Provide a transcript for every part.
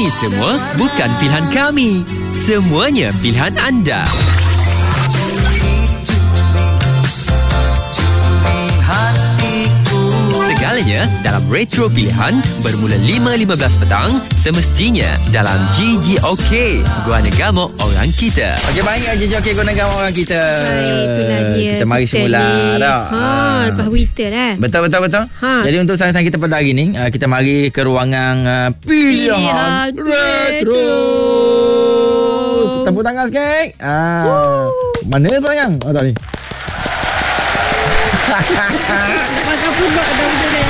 Ini semua bukan pilihan kami. Semuanya pilihan anda. Segalanya dalam Retro Pilihan bermula 5.15 petang semestinya dalam GGOK, Guana Gamok Orang Kita. Okey, baik GGOK Guana Gamok Orang Kita. Itulah dia. Kita mari semula dah. Lepas Twitter lah. Betul. Jadi untuk sang-sang kita pada hari ni, kita mari ke ruangan Pilihan Retro. Tepuk tangan sikit. Mana tepuk tangan? Tak ni. Makan pulak dah macam ni.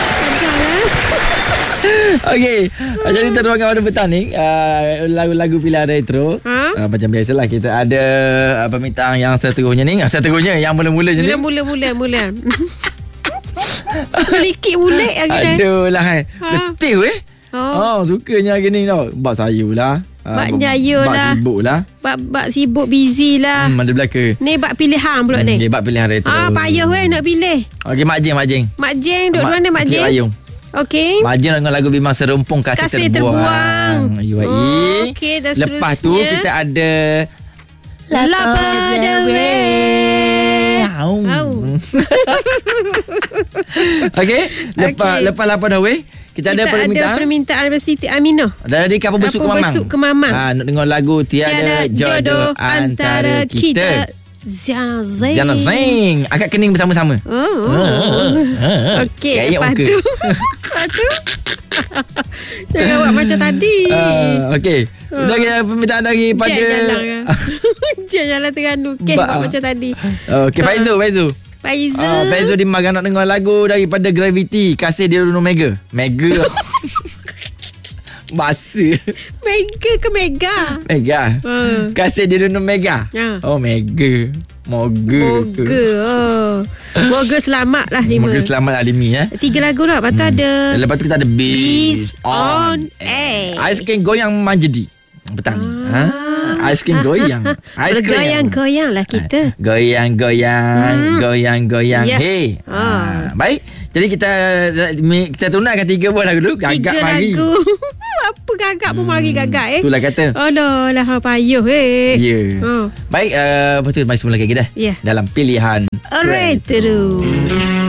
Okey, jadi kita ruangan pada petang ni, lagu-lagu pilihan retro. Macam biasalah kita ada permintaan yang seterusnya ni. Seterusnya yang mula-mula je ni. Mula. Melikit bulat lagi dah. Aduh lah. Letih sukanya hari ni tau. Bak saya lah. Bak jaya lah. Bak sibuk lah. Bak sibuk busy lah. Ada belaka. Ni bak pilihan pula ni. Bak pilihan retro. Payah nak pilih. Okey, Mak Jeng. Mak Jeng duduk mana Mak Jeng? Ayung. Okey. Mak Jeng dengan lagu Bimbang Serumpung Kasih Terbuang. UAE. Okey, dan lepas tu kita ada Lapa the way. Okey, lepas Lapa the way kita ada permintaan dari Siti Aminah. Dari Kapal Besuk ke Mamang. Nak dengar lagu Tiada Jodoh Antara Kita. Ziana Zain. Akak kening bersama-sama. Okey, lepas tu jangan buat macam tadi. Okey. Sudah kita permintaan daripada Jalan Terengganu. Okey, buat macam tadi. Okey, Faizu di Magang nak dengar lagu daripada Gravity, Kasih Dia Runo Mega. Bahasa Mega ke Mega? Kasih Dia Runo Mega. Mega. Moga selamat lah Lima. Moga selamat lah Limi. 3 lagu lah. Lepas tu ada lepas tu kita ada Beast on Air. Ais krim goyang manjedi petang ni. Ais krim goyang. Goyang lah kita. Goyang. Ya. Hey. Baik. Jadi kita tunaikan 3 buah lagu dulu. Gagak mari. 3 lagu. Apa gagak pun mari gagak Itulah kata. Alah payuh Baik, betul mari semula lagi dah. Dalam pilihan Retro.